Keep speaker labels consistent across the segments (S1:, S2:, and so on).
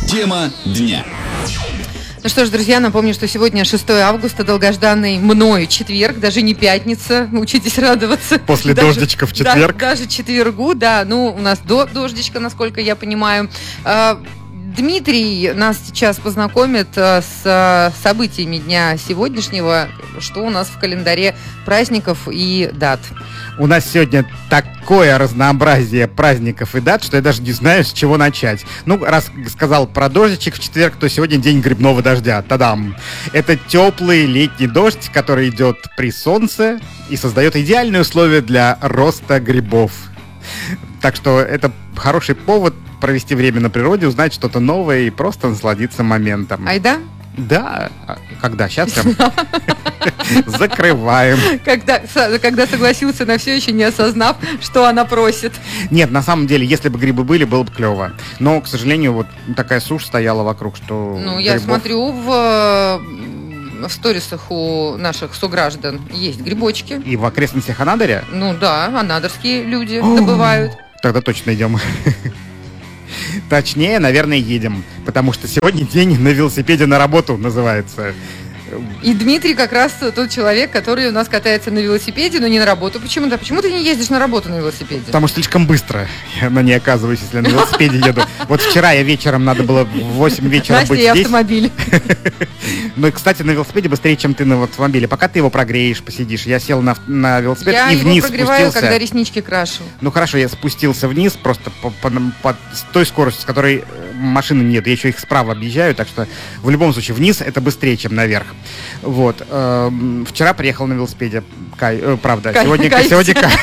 S1: Тема дня.
S2: Ну что ж, друзья, напомню, что сегодня 6 августа, долгожданный мною четверг, даже не пятница, учитесь радоваться.
S3: После дождичка в четверг.
S2: Даже четвергу, да, ну, у нас до дождичка, насколько я понимаю. Дмитрий нас сейчас познакомит с событиями дня сегодняшнего, что у нас в календаре праздников и дат.
S3: У нас сегодня такое разнообразие праздников и дат, что я даже не знаю, с чего начать. Ну, раз сказал про дождичек в четверг, то сегодня день грибного дождя. Та-дам! Это теплый летний дождь, который идет при солнце и создает идеальные условия для роста грибов. Так что это хороший повод провести время на природе, узнать что-то новое и просто насладиться моментом.
S2: Айда?
S3: Да. Когда? Сейчас прям закрываем.
S2: Когда согласился на все, еще не осознав, что она просит.
S3: Нет, на самом деле, если бы грибы были, было бы клево. Но, к сожалению, вот такая сушь стояла вокруг, что
S2: Ну, я смотрю в сторисах у наших сограждан есть грибочки.
S3: И в окрестностях Анадыря?
S2: Ну да, анадырские люди добывают.
S3: Тогда точно идем. Точнее, наверное, едем. Потому что сегодня день на велосипеде на работу называется.
S2: И Дмитрий как раз тот человек, который у нас катается на велосипеде, но не на работу. Почему? Да, почему ты не ездишь на работу на велосипеде?
S3: Потому что слишком быстро я на ней оказываюсь, если я на велосипеде еду. Вот вчера я вечером, надо было в 8 вечера быть здесь.
S2: Автомобиль.
S3: Ну и, кстати, на велосипеде быстрее, чем ты на автомобиле. Пока ты его прогреешь, посидишь. Я сел на велосипед и вниз спустился. Я его
S2: прогреваю, когда реснички крашу.
S3: Ну хорошо, я спустился вниз просто с той скоростью, с которой машины нет. Я еще их справа объезжаю, так что в любом случае вниз это быстрее, чем наверх. Вот. Вчера приехал на велосипеде. Правда. Сегодня каюсь.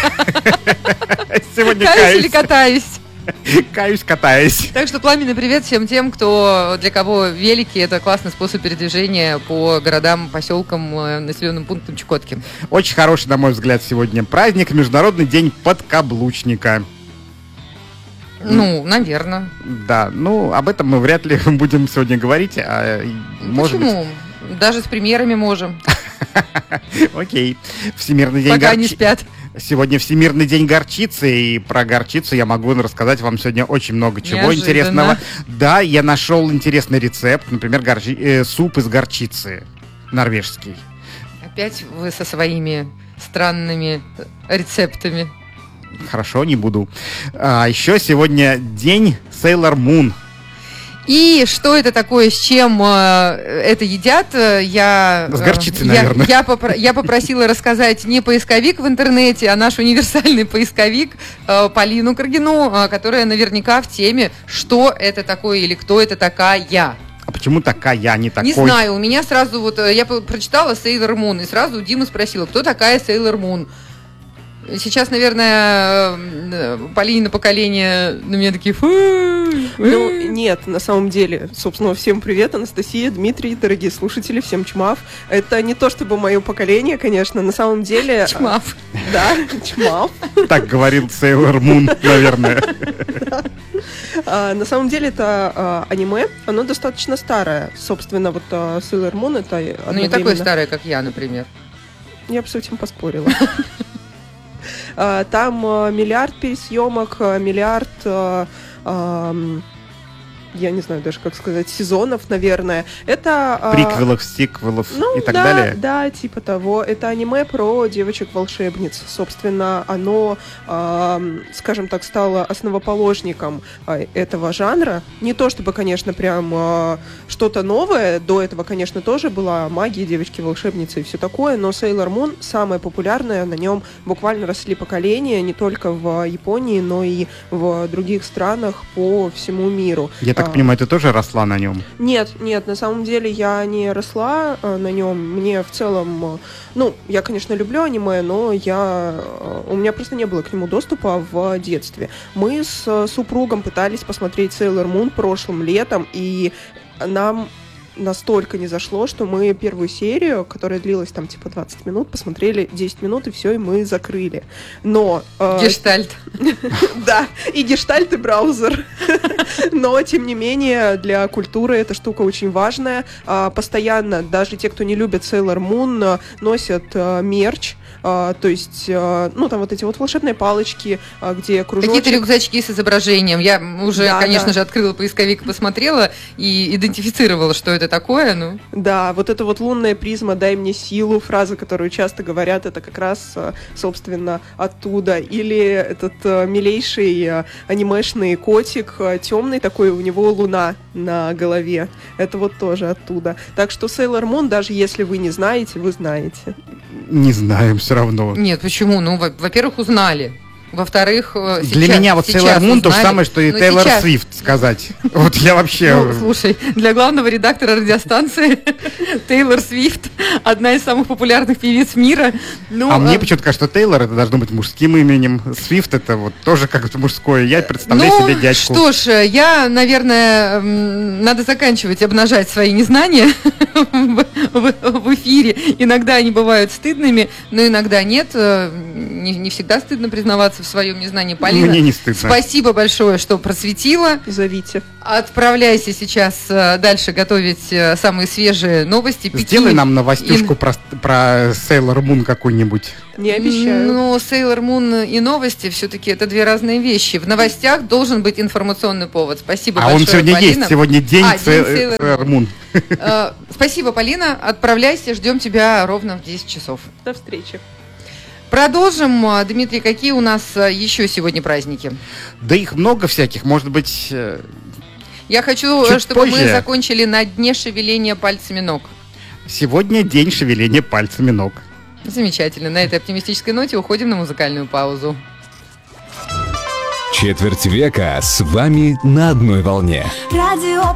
S2: Каюсь или катаюсь?
S3: Каюсь, катаюсь.
S2: Так что пламенный привет всем тем, для кого велики — это классный способ передвижения по городам, поселкам, населенным пунктам Чукотки.
S3: Очень хороший, на мой взгляд, сегодня праздник — Международный день подкаблучника.
S2: Ну, наверное.
S3: Да, ну, об этом мы вряд ли будем сегодня говорить.
S2: Почему? Даже с премьерами можем.
S3: Окей. Всемирный день
S2: Пока не спят.
S3: Сегодня Всемирный день горчицы, и про горчицу я могу рассказать вам сегодня очень много чего интересного. Да, я нашел интересный рецепт, например, суп из горчицы норвежский.
S2: Опять вы со своими странными рецептами.
S3: Хорошо, не буду. А еще сегодня день Sailor Moon.
S2: И что это такое, с чем это едят,
S3: с горчицей, наверное.
S2: Я попросила рассказать не поисковик в интернете, а наш универсальный поисковик Полину Каргину, которая наверняка в теме, что это такое или кто это такая.
S3: А почему такая, а не такой?
S2: Не знаю, у меня сразу я прочитала Sailor Moon, и сразу у Димы спросила, кто такая Sailor Moon. Сейчас, наверное, Полина поколение на меня такие...
S4: Ну, нет, на самом деле, собственно, всем привет, Анастасия, Дмитрий, дорогие слушатели, всем чмав. Это не то чтобы мое поколение, конечно, на самом деле...
S2: Чмав.
S4: Да, чмав.
S3: Так говорил Sailor Moon, наверное.
S4: На самом деле это аниме, оно достаточно старое. Собственно, вот Sailor Moon это...
S2: Ну, не такое старое, как я, например.
S4: Я бы с этим поспорила. Там миллиард пересъемок, миллиард, я не знаю даже, как сказать, сезонов, наверное. Это...
S3: Приквелов, сиквелов и так далее?
S4: Да, типа того. Это аниме про девочек-волшебниц. Собственно, оно, скажем так, стало основоположником этого жанра. Не то чтобы, конечно, прям что-то новое. До этого, конечно, тоже была магия, девочки-волшебницы и все такое. Но Sailor Moon самое популярное. На нем буквально росли поколения не только в Японии, но и в других странах по всему миру.
S3: Я так понимаю, ты тоже росла на нем?
S4: Нет, на самом деле я не росла на нем. Мне в целом, я, конечно, люблю аниме, но у меня просто не было к нему доступа в детстве. Мы с супругом пытались посмотреть Sailor Moon прошлым летом, и нам настолько не зашло, что мы первую серию, которая длилась там типа 20 минут, посмотрели 10 минут, и все, и мы закрыли. Но...
S2: Гештальт.
S4: Да, и гештальт, и браузер. Но, тем не менее, для культуры эта штука очень важная. Постоянно, даже те, кто не любит Sailor Moon, носят мерч. То есть, ну, там вот эти вот волшебные палочки, где кружочек.
S2: Какие-то рюкзачки с изображением. Я уже, конечно же, открыла поисковик, посмотрела и идентифицировала, что это такое. Ну.
S4: Да, вот эта вот лунная призма «дай мне силу», фраза, которую часто говорят, это как раз, собственно, оттуда. Или этот милейший анимешный котик, темный такой, у него луна на голове. Это вот тоже оттуда. Так что Sailor Moon, даже если вы не знаете, вы знаете.
S3: Не знаем все равно.
S2: Нет, почему? Ну, во-первых, узнали. Во-вторых, сейчас,
S3: для меня вот Sailor Moon то же самое, что и Тейлор
S2: сейчас...
S3: Свифт сказать. Вот я вообще...
S2: Ну, слушай, для главного редактора радиостанции Тейлор Свифт одна из самых популярных певиц мира. Ну,
S3: мне почему-то кажется, что Тейлор это должно быть мужским именем, Свифт это вот тоже как-то мужское. Я представляю себе дядьку.
S2: Что ж, я, наверное, надо заканчивать обнажать свои незнания в эфире. Иногда они бывают стыдными, но иногда нет. Не всегда стыдно признаваться в своем незнании. Полина,
S3: мне не стыдно.
S2: Спасибо большое, что просветила.
S4: Зовите.
S2: Отправляйся сейчас дальше готовить самые свежие новости.
S3: Сделай нам новостюшку про Sailor Moon какую-нибудь.
S4: Не обещаю.
S2: Ну, Sailor Moon и новости все-таки это две разные вещи. В новостях должен быть информационный повод. Спасибо большое,
S3: он сегодня
S2: Полина.
S3: есть, сегодня день
S2: Sailor
S3: Moon.
S2: Спасибо, Полина. Отправляйся, ждем тебя ровно в 10 часов.
S4: До встречи.
S2: Продолжим. Дмитрий, какие у нас еще сегодня праздники?
S3: Да их много всяких, может быть...
S2: Я хочу, чтобы
S3: позже.
S2: мы закончили на дне шевеления пальцами ног.
S3: Сегодня день шевеления пальцами ног.
S2: Замечательно. На этой оптимистической ноте уходим на музыкальную паузу.
S1: Четверть века с вами на одной волне.
S5: Радио